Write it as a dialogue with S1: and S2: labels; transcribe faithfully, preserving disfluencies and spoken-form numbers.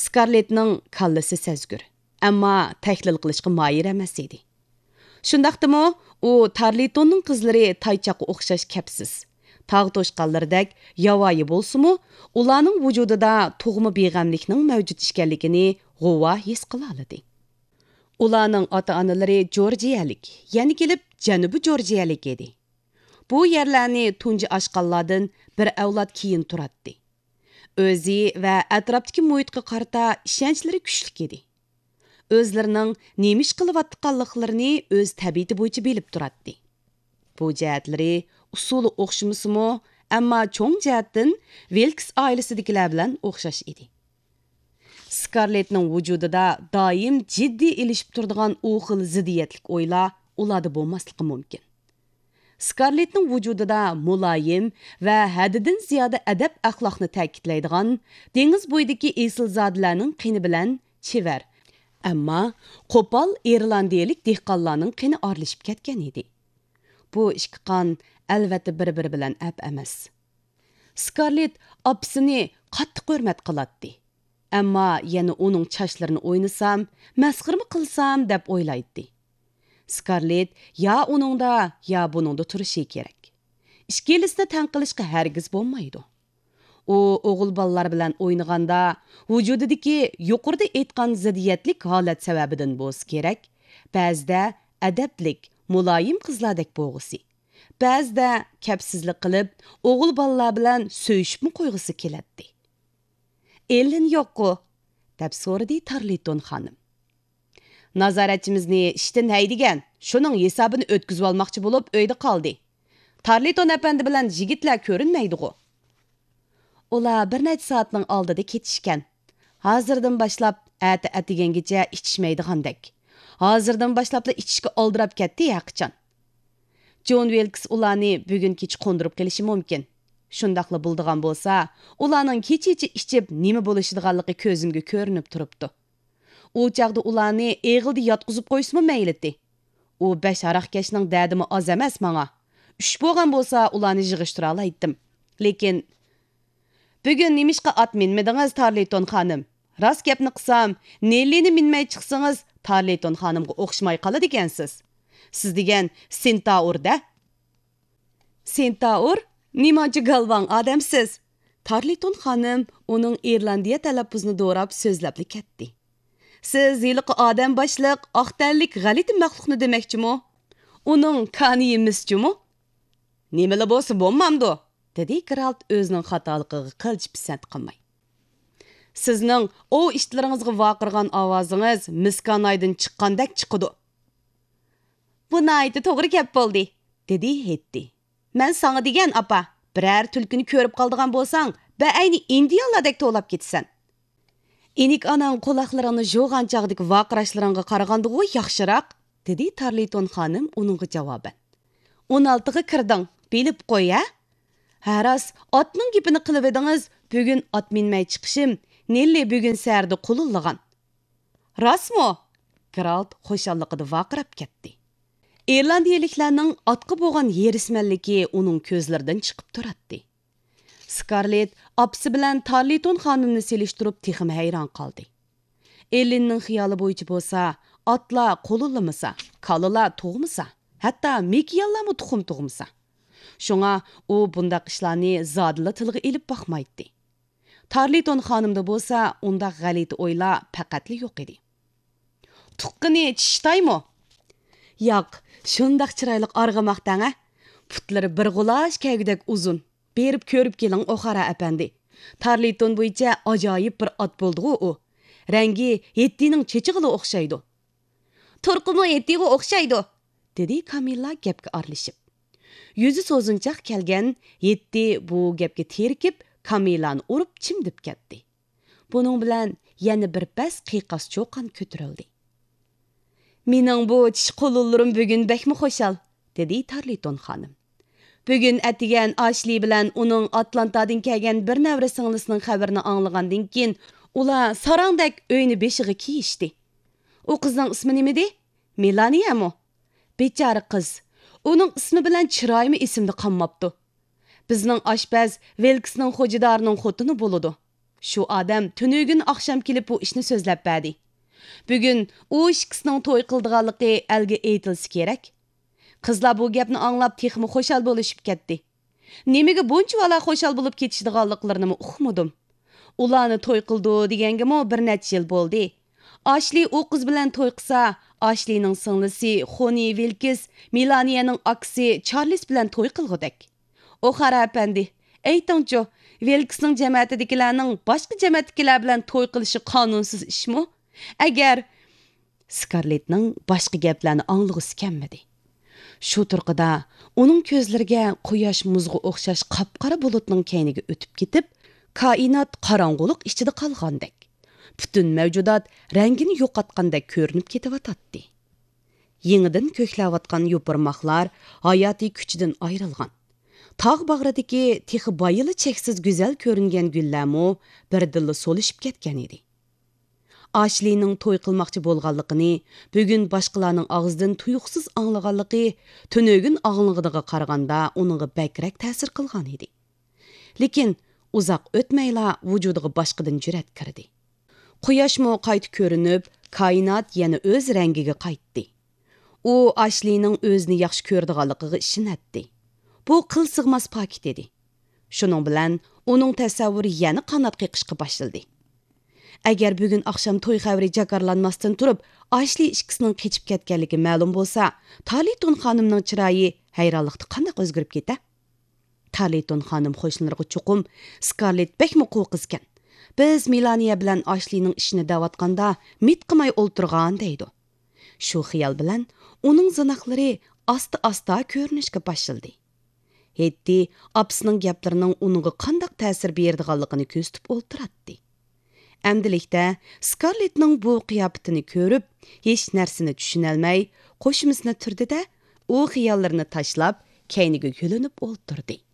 S1: Skarlettning kallasi sezgur, ammo tahlil qilishga moyir emas edi. Shundaqdimi, u Tarletonning qizlari taychoqqa o'xshash kapsiz, tog' to'shqanlardek yavoyi bo'lsa-mu, ularning vujudida tug'ma beg'amlikning mavjud ekanligini g'uva his qila oladi. Ularning ota-onalari Jorjiyalik, ya'ni kelib Janubiy Jorjiyalik edi. Bu yerlarni tunji oshqonlardan bir avlod keyin turadi. O'zi va atrofdagi muhitga qarata ishonchlari kuchli edi. O'zlarining nemish qilayotganliklarini o'z tabiati bo'yicha bilib turadi. Bu jihatlari usuli o'xshamasa-mu, ammo cho'ng jihatdan Wilkes oilasidagilar bilan o'xshash edi. Skarlettning vujudida doim jiddiy ilishib turadigan u xil ziddiyatlik o'ylar ularda bo'lmasligi mumkin. Skarlettning vujudida muloyim va haddidan ziyoda adab axloqni ta'kidlaydigan dengiz bo'yidagi esilzodalarning qini bilan chevar, ammo qo'pol irlandiyalik dehqonlarning qini orlashib ketgan edi. Bu ikki qon albatta bir-biri bilan ab emas. Skarlett opsini qattiq hurmat qiladi. Ammo yana uning chochlarini o'ynasam, masxirmi qilsam deb o'ylaydi. Skarlett ya uningda, ya buningda turishi kerak. Ikkilisini tan qilishga hargiz bo'lmaydi. U o'g'il bolalar bilan o'ynaganda vujudidagi yuqorida aytgan ziddiyatlik holat sababidan bo'lsa kerak, ba'zida adablik, muloyim qizlardek bo'g'isi, ba'zida kapsizlik qilib, o'g'il bolalar bilan so'yishib qo'yg'isi keladi. Elin yo'q-ku, deb so'radi Tarleton xonim. Nazoratchimizni ishdan haydigan, shuning hisobini o'tkazib olmoqchi bo'lib uyda qoldi. Tarleton apandi bilan yigitlar ko'rinmaydi-ku. Ular bir necha soatning oldida ketishgan. Hozirdan boshlab ati atigangacha ichishmaydigandek. Hozirdan boshlab ichishga oldirab ketdi yaqichan. John Wilkes ularni bugun kech qo'ndirib qilishi mumkin. Shundaqla bo'ldigan bo'lsa, ularning kecha-kecha ichib nima bo'lishdiganligi ko'zimga ko'rinib turibdi. U chaqda ularni eg'ildi yotqizib qo'ysimi maylidi. U besh aroqkashning dadimi oz emas menga. Uch bo'lgan bo'lsa, ularni yig'ishtira olaydim. Lekin bugun nimishqa ot minmedingiz Tarleton xonim? Rost gapni qilsam, Nellini minmay chiqsangiz, Tarleton xonimga o'xshamay qoladi ekansiz. Siz degan Centaur-da. Centaur? Nimachi galvon odamsiz? Tarleton xonim uning Irlandiya talaffuzini do'rab so'zlab ketdi. Siz yiliqi odam boshliq, oqtanlik g'alati maxluqni demakchimi? Uning kaniyimizchimi? Nimala bo'lsa bo'lmamdi, dedi Geralt o'zining xatoligiga qilch pisand qilmay. Sizning o ishlaringizga vaqirgan ovozingiz miskanaydan chiqqandek chiqdi. Bu naydi to'g'ri gap bo'ldi, dedi Hetty. Men sana degan apa, birər tulkini ko'rib qoldigan bo'lsang, ba'ayni indiyalardek to'lab ketsan. Enik anang quloqlarini jo'g'an chog'dagi vaqirashlaringga qaraganda u yaxshiroq, dedi Tarleton xonim uningga javoban. o'n oltiga kirding, bilib qo'y-a? Haras, otning gapini qilib edingiz, bugun ot minmay chiqishim, Nelli bugun sarda qulullagan. Rostmi? Geralt xo'shalligida vaqirab ketdi. Irlandiyaliklarning otqa bo'lgan yerismanligi uning ko'zlaridan chiqib turadi. Skarlett opsi bilan Tarleton xonimni selishtirib texim hayron qoldi. Ellinning xiyoli bo'yicha bo'lsa, otlar qo'lilmasa, kalalar tug'masa, hatto mekiyallarmi tuxum tug'masa. Shunga u bundaq ishlarni zodila tilga ilib boqmaydi. Tarleton xonimda bo'lsa, unda g'alati o'ylar faqatli yo'q edi. Tuqqini tishtaymi? Yo'q, shundaq chiroyli arg'amoqdan-a. Putlari bir g'ulash kaygudek uzun. Berib ko'rib keling O'xara apandi. Tarleton bo'yicha ajoyib bir ot bo'ldi u. Rangi Hettining chechig'iga o'xshaydi. Turqimi Hettiga o'xshaydi, dedi Kamilla gapga aralashib. Yuzi so'zinchoq kelgan Hetti bu gapga terkib Kamillani urib chimdib ketdi. Buning bilan yana bir pas qiqas cho'qan ko'tarildi. Mening bu tish qo'llarim bugun bakmi xo'shal, dedi Tarleton xonim. Bugun atigan Ashli bilan uning Atlantadan kelgan bir navra singlisining xabarini anglagandan keyin ular sarangdak uyni beshiga kiyishdi. U qizning ismi nima edi? Melaniyami? Bechora qiz. Uning ismi bilan chiroyimi esimda qolmabdi. Bizning oshpaz Wilkesning xo'jadorining xotini bo'ladi. Şu adam tünügün akşam kelip bu işni sözlep berdi. Bugün o ikkisining to'y qildiganligi elga aytilsa kerak. Qizlar bu gapni anglab texmi xo'shal bo'lishib ketdi. Nimaga buncha vala xo'shal bo'lib ketishdiganliklarini uqmadim. Ularni to'y qildi deganga bir necha yil bo'ldi. Ashli o qiz bilan to'y qilsa, Ashlining singlisi Xoni Vilkis Milaniyaning aksi Charles bilan to'y qilgudek. O xara apandi, aytingchi, Vilkisning jamiyatidagilarning boshqa jamiyatdagilar bilan to'y qilishi qonunsiz ishmi? Agar Scarlettning boshqa gaplarni anglag'isi kelmadi. Shu turqida uning ko'zlariga quyosh muzga o'xshash qop-qora bulutning keyniga o'tib ketib, koinot qorong'ulik ichida qolgandek. Bütün mavjudot rangini yo'qotgandek ko'rinib ketavatdi. Yengidan ko'klayotgan yopirmoqlar hayotiy kuchidan ayrilgan. Tog' bag'ridagi texi bayili cheksiz go'zal ko'ringan gullarmo birdilla so'lishib ketgan edi. Ashlining to'y qilmoqchi bo'lganligini bugun boshqalarning og'zidan tuyuqsiz anglaganligi tunugin og'lig'iga qaraganda uningga bakrak ta'sir qilgan edi. Lekin uzoq o'tmayla vujudiga boshqadan jur'at kirdi. Quyoshmo qayta ko'rinib, koinot yana o'z rangiga qaytdi. U Ashlining o'zini yaxshi ko'rdiganligiga ishonatdi. Bu qil sig'mas paket edi. Shuning bilan uning tasavvuri yana qanot qiqishga boshladi. Agar bugun oqshom to'y xabari jakarlanmasdan turib, Ashli ikkisining qechib ketganligi ma'lum bo'lsa, Talitun xonimning chiroyi hayronlikda qanday o'zgarib ketdi? Talitun xonim qo'shnilarga cho'qim Scarlett bekmi qo'qizgan. Biz Milaniya bilan Ashlining ishini davatganda mit qilmay o'ltirgan deydi. Shu xiyol bilan uning zinoqlari asta-asta ko'rinishga boshladi. Hetty apsining gaplarining uningga qanday ta'sir berdiganligini ko'zitib o'ltiratdi. Әмділікті Scarlettning bu qiyofatini ko'rib, hech narsani tushunolmay, qo'shimizini turdi-da, u xiyollarni tashlab, keyniga yo'linib o'ltirdi.